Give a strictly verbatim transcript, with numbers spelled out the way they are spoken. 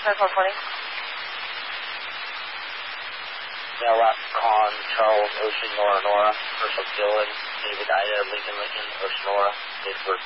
twenty-four twenty. Mail out Con, Charles, Ocean, Nora, Nora, Herschel, Dylan, David, Ida, Lincoln, Lincoln, Ocean, Nora, David,